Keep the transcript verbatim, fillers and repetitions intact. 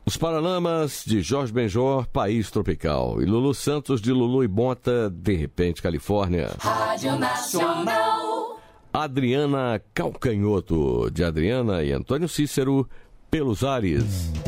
Os Paralamas, de Jorge Benjor, País Tropical. E Lulu Santos, de Lulu e Bota, De Repente, Califórnia. Rádio Nacional. Adriana Calcanhoto, de Adriana e Antônio Cícero, Pelos Ares.